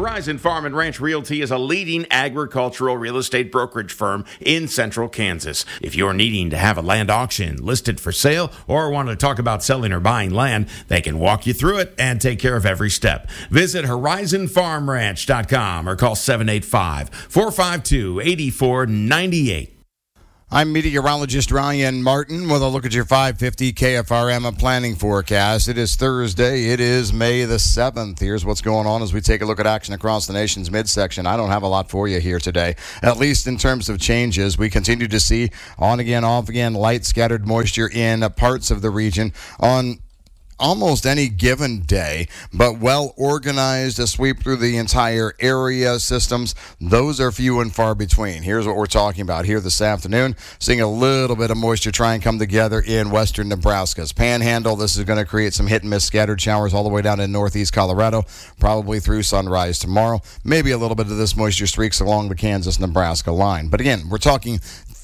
Horizon Farm and Ranch Realty is a leading agricultural real estate brokerage firm in central Kansas. If you're needing to have a land auction listed for sale or want to talk about selling or buying land, they can walk you through it and take care of every step. Visit horizonfarmranch.com or call 785-452-8498. I'm meteorologist Ryan Martin with a look at your 550 KFRM planning forecast. It is Thursday. It is May the 7th. Here's what's going on as we take a look at action across the nation's midsection. I don't have a lot for you here today, at least in terms of changes. We continue to see on again, off again, light scattered moisture in parts of the region on almost any given day, but well organized to sweep through the entire area systems. Those are few and far between. Here's what we're talking about here this afternoon. Seeing a little bit of moisture try and come together in western Nebraska's Panhandle. This is going to create some hit and miss scattered showers all the way down in northeast Colorado, probably through sunrise tomorrow. Maybe a little bit of this moisture streaks along the Kansas-Nebraska line. But again, we're talking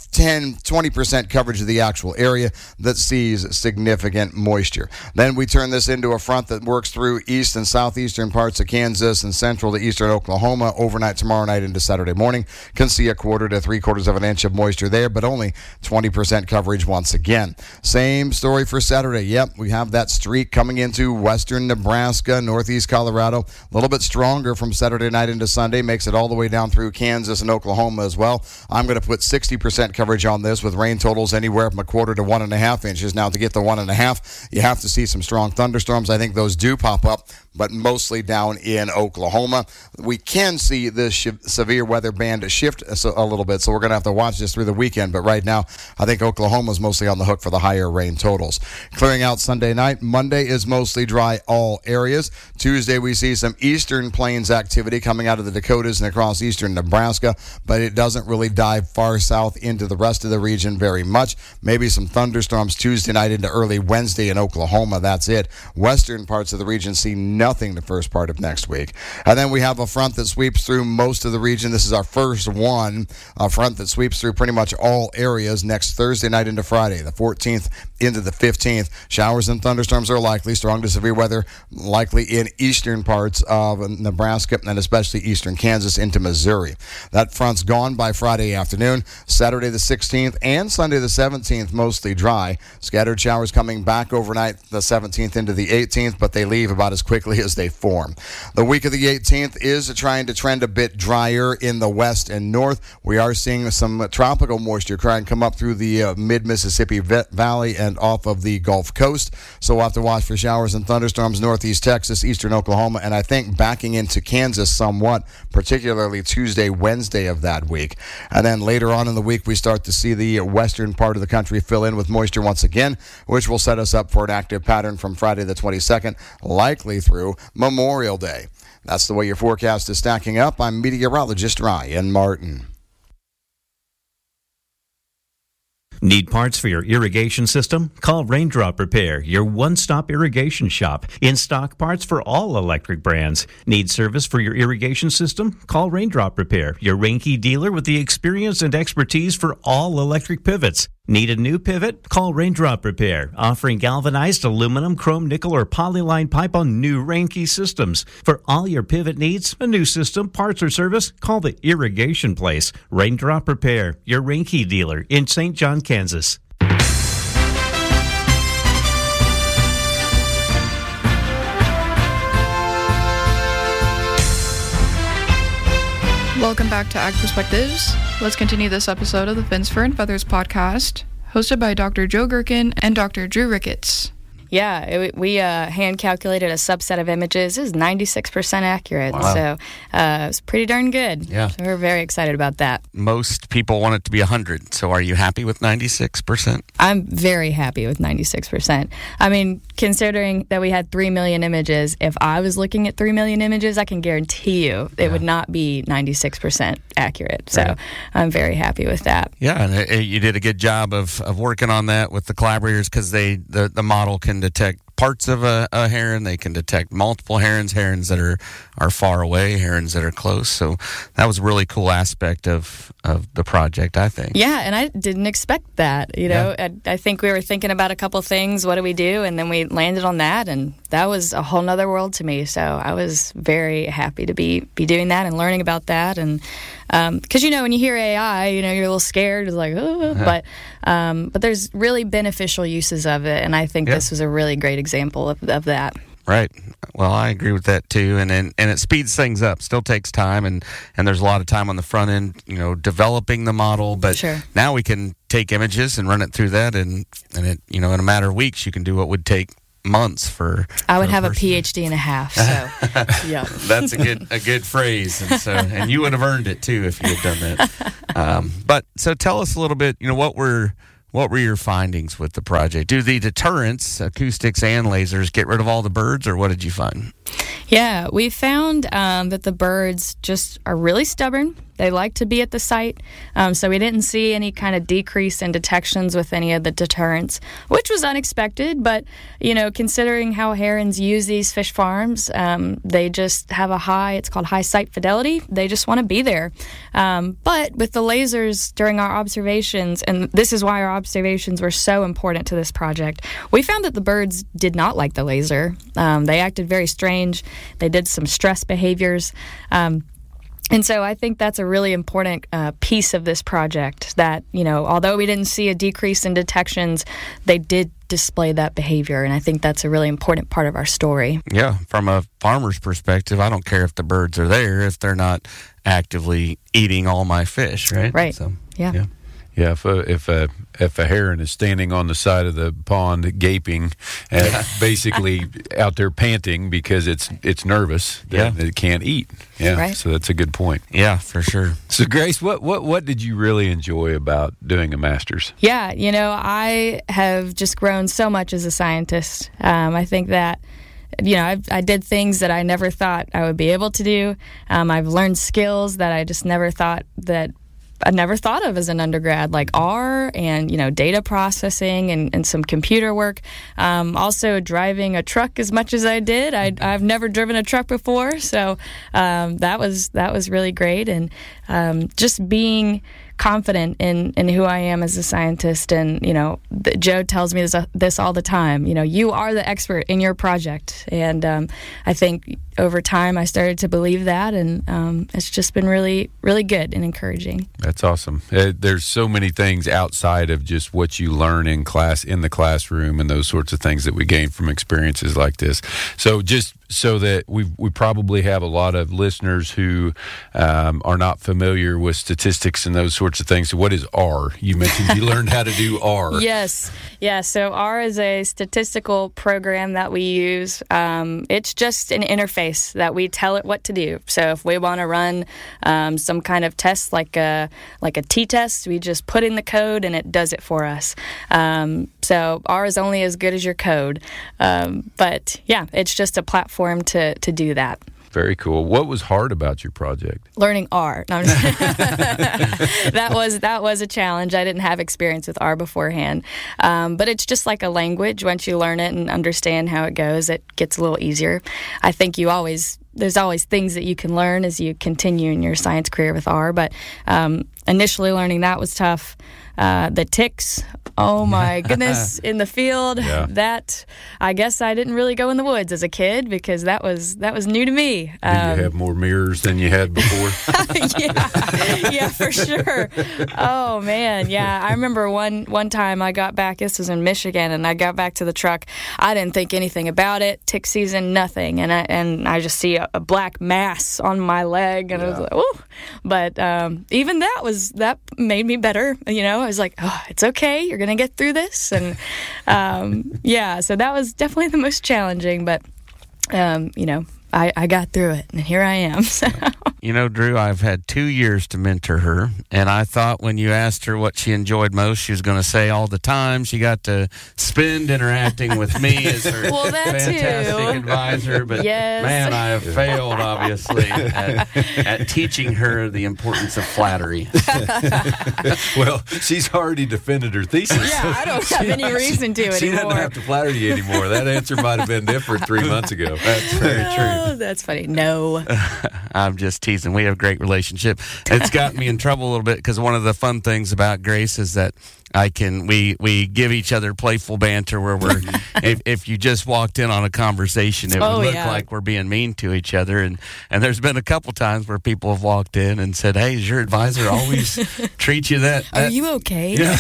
10-20% coverage of the actual area that sees significant moisture. Then we turn this into a front that works through east and southeastern parts of Kansas and central to eastern Oklahoma overnight tomorrow night into Saturday morning. Can see 1/4 to 3/4 of an inch of moisture there, but only 20% coverage once again. Same story for Saturday. Yep, we have that streak coming into western Nebraska, northeast Colorado. A little bit stronger from Saturday night into Sunday. Makes it all the way down through Kansas and Oklahoma as well. I'm going to put 60% coverage on this with rain totals anywhere from 1/4 to 1.5 inches. Now, to get the 1.5, you have to see some strong thunderstorms. I think those do pop up, but mostly down in Oklahoma. We can see this severe weather band shift a little bit, so we're going to have to watch this through the weekend. But right now, I think Oklahoma's mostly on the hook for the higher rain totals. Clearing out Sunday night. Monday is mostly dry all areas. Tuesday, we see some eastern plains activity coming out of the Dakotas and across eastern Nebraska, but it doesn't really dive far south into the rest of the region very much. Maybe some thunderstorms Tuesday night into early Wednesday in Oklahoma. That's it. Western parts of the region see nothing the first part of next week. And then we have a front that sweeps through most of the region. This is our first one, a front that sweeps through pretty much all areas next Thursday night into Friday, the 14th into the 15th. Showers and thunderstorms are likely. Strong to severe weather likely in eastern parts of Nebraska and especially eastern Kansas into Missouri. That front's gone by Friday afternoon. Saturday the 16th and Sunday the 17th mostly dry. Scattered showers coming back overnight the 17th into the 18th, but they leave about as quickly as they form. The week of the 18th is trying to trend a bit drier in the west and north. We are seeing some tropical moisture try and come up through the mid-Mississippi Valley and off of the Gulf Coast. So we'll have to watch for showers and thunderstorms northeast Texas, eastern Oklahoma, and I think backing into Kansas somewhat, particularly Tuesday, Wednesday of that week. And then later on in the week, we start to see the western part of the country fill in with moisture once again, which will set us up for an active pattern from Friday the 22nd, likely through Memorial Day. That's the way your forecast is stacking up. I'm meteorologist Ryan Martin. Need parts for your irrigation system? Call Raindrop Repair, your one-stop irrigation shop. In-stock parts for all electric brands. Need service for your irrigation system? Call Raindrop Repair, your Reinke dealer with the experience and expertise for all electric pivots. Need a new pivot? Call Raindrop Repair, offering galvanized aluminum, chrome, nickel, or polyline pipe on new Reinke systems. For all your pivot needs, a new system, parts, or service, call the Irrigation Place. Raindrop Repair, your Reinke dealer in St. John, Kansas. Welcome back to Ag Perspectives. Let's continue this episode of the Fins, Fur, and Feathers podcast, hosted by Dr. Joe Gerken and Dr. Drew Ricketts. Yeah, we hand calculated a subset of images. It was 96% accurate. Wow. So it's pretty darn good. Yeah. So we're very excited about that. Most people want it to be 100. So are you happy with 96%? I'm very happy with 96%. I mean, considering that we had 3 million images, if I was looking at 3 million images, I can guarantee you it would not be 96% accurate. So Right. I'm very happy with that. Yeah, and you did a good job of working on that with the collaborators because the model can detect parts of a heron. They can detect multiple herons that are far away, herons that are close. So that was a really cool aspect of the project, I think. Yeah, and I didn't expect that. You know, I think we were thinking about a couple things. What do we do? And then we landed on that, and that was a whole nother world to me. So I was very happy to be doing that and learning about that. And because when you hear AI, you're a little scared. It's like, oh, but there's really beneficial uses of it, and I think this was a really great example of that. Right. Well, I agree with that too, and it speeds things up. Still takes time, and there's a lot of time on the front end, developing the model. But now we can take images and run it through that, and it, in a matter of weeks, you can do what would take months for. I would have a PhD and a half. So, yeah, that's a good phrase, and you would have earned it too if you had done that. But so tell us a little bit. What were your findings with the project? Do the deterrents, acoustics and lasers, get rid of all the birds, or what did you find? Yeah, we found that the birds just are really stubborn. They like to be at the site, so we didn't see any kind of decrease in detections with any of the deterrents, which was unexpected. But, considering how herons use these fish farms, they just have it's called high site fidelity. They just want to be there. But with the lasers during our observations, and this is why our observations were so important to this project, we found that the birds did not like the laser. They acted very strange. They did some stress behaviors. And so I think that's a really important piece of this project that, although we didn't see a decrease in detections, they did display that behavior. And I think that's a really important part of our story. Yeah. From a farmer's perspective, I don't care if the birds are there if they're not actively eating all my fish, right? Right. So, yeah. Yeah, if a heron is standing on the side of the pond gaping, and basically out there panting because it's nervous, then it can't eat. Yeah, right. So that's a good point. Yeah, for sure. So Grace, what did you really enjoy about doing a master's? Yeah, I have just grown so much as a scientist. I think that I did things that I never thought I would be able to do. I've learned skills that I just never thought of as an undergrad, like R and, data processing and some computer work. Also driving a truck as much as I did. I've never driven a truck before, so that was really great. And just being confident in who I am as a scientist. And, Joe tells me this all the time. You are the expert in your project. And I think over time I started to believe that, and it's just been really, really good and encouraging. That's awesome. There's so many things outside of just what you learn in the classroom, and those sorts of things that we gain from experiences like this. So just so that we probably have a lot of listeners who are not familiar with statistics and those sorts of things. So what is R? You mentioned you learned how to do R. Yes. Yeah, so R is a statistical program that we use. It's just an interface that we tell it what to do. So if we want to run some kind of test like a t-test, we just put in the code and it does it for us. So R is only as good as your code. But yeah, it's just a platform to do that. Very cool. What was hard about your project? Learning R. No, I'm just that was a challenge. I didn't have experience with R beforehand. But it's just like a language. Once you learn it and understand how it goes, it gets a little easier. I think there's always things that you can learn as you continue in your science career with R. But initially learning that was tough. The ticks, oh my goodness, in the field. Yeah. That, I guess I didn't really go in the woods as a kid because that was new to me. Did you have more mirrors than you had before? Yeah, for sure. Oh man, yeah. I remember one time I got back. This was in Michigan, and I got back to the truck. I didn't think anything about it. Tick season, nothing, and I just see a black mass on my leg, and I was like, oh. But even that made me better. I was like, oh, it's okay. You're going to get through this. And so that was definitely the most challenging. But, I got through it, and here I am. So. Drew, I've had 2 years to mentor her, and I thought when you asked her what she enjoyed most, she was going to say all the time she got to spend interacting with me as her fantastic advisor. But man, I have failed, obviously, at teaching her the importance of flattery. Well, she's already defended her thesis. Yeah, I don't have any reason to anymore. She doesn't have to flatter you anymore. That answer might have been different 3 months ago. That's very true. Oh, that's funny. No. I'm just teasing. We have a great relationship. It's gotten me in trouble a little bit because one of the fun things about Grace is that we give each other playful banter where we're if you just walked in on a conversation, it would look like we're being mean to each other, and there's been a couple times where people have walked in and said, "Hey, does your advisor always treat you that? Are you okay?" Yeah.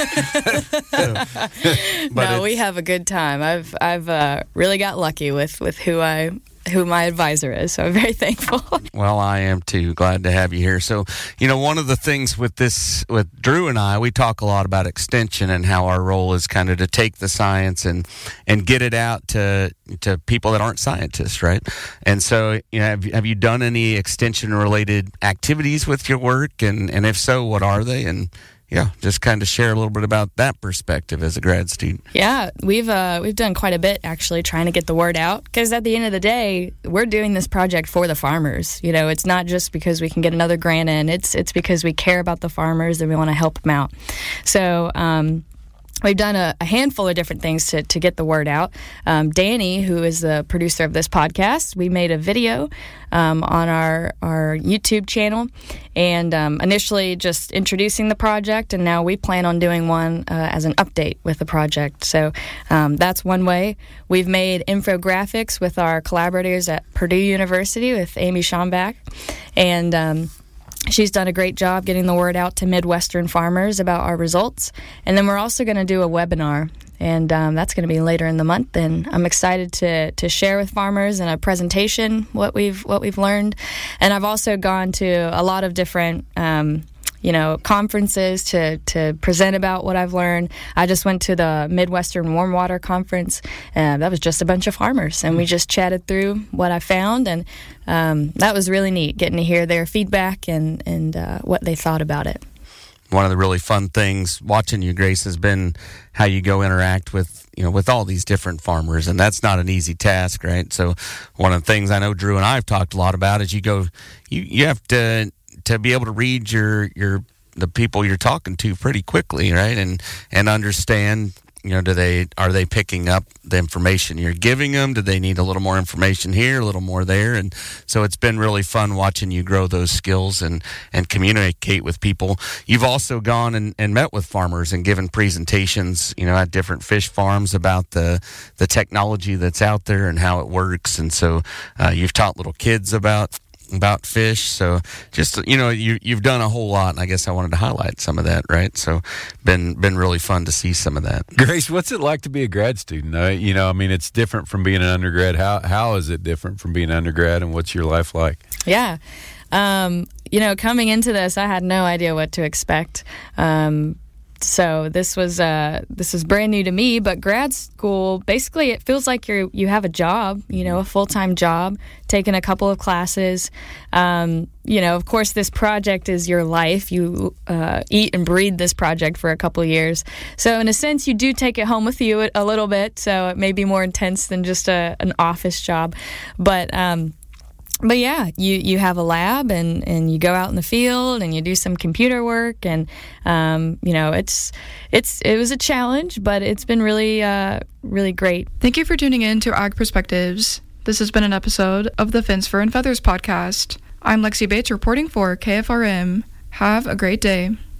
No, we have a good time. I've really got lucky with who my advisor is, so I'm very thankful. Well, I am too. Glad to have you here. So, one of the things with Drew and I, we talk a lot about extension and how our role is kind of to take the science and get it out to people that aren't scientists, right? And so, have you done any extension-related activities with your work? And if so, what are they? And yeah, just kind of share a little bit about that perspective as a grad student. Yeah, we've done quite a bit actually trying to get the word out, because at the end of the day, we're doing this project for the farmers. It's not just because we can get another grant in. It's because we care about the farmers and we want to help them out. So we've done a handful of different things to get the word out. Danny, who is the producer of this podcast, we made a video on our YouTube channel, and initially just introducing the project, and now we plan on doing one as an update with the project. So that's one way. We've made infographics with our collaborators at Purdue University with Amy Schomback, and she's done a great job getting the word out to Midwestern farmers about our results. And then we're also going to do a webinar, and that's going to be later in the month. And I'm excited to share with farmers in a presentation what we've learned. And I've also gone to a lot of different conferences to present about what I've learned. I just went to the Midwestern Warm Water Conference, and that was just a bunch of farmers, and we just chatted through what I found, and that was really neat, getting to hear their feedback and what they thought about it. One of the really fun things watching you, Grace, has been how you go interact with all these different farmers, and that's not an easy task, right? So one of the things I know Drew and I have talked a lot about is you have to be able to read the people you're talking to pretty quickly, right? And understand, are they picking up the information you're giving them? Do they need a little more information here, a little more there? And so it's been really fun watching you grow those skills and communicate with people. You've also gone and met with farmers and given presentations, at different fish farms about the technology that's out there and how it works. And so you've taught little kids about fish. So just, you've done a whole lot, and I guess I wanted to highlight some of that, right? So been really fun to see some of that. Grace, what's it like to be a grad student? It's different from being an undergrad. How is it different from being an undergrad, and what's your life like? Yeah. Coming into this, I had no idea what to expect. So this was brand new to me, but grad school, basically it feels like you have a job, a full-time job, taking a couple of classes. Of course, this project is your life. You eat and breathe this project for a couple of years. So in a sense, you do take it home with you a little bit. So it may be more intense than just an office job. But yeah, you have a lab and you go out in the field and you do some computer work, and it was a challenge, but it's been really really great. Thank you for tuning in to Ag Perspectives. This has been an episode of the Fins, Fur, and Feathers podcast. I'm Lexi Bates reporting for KFRM. Have a great day.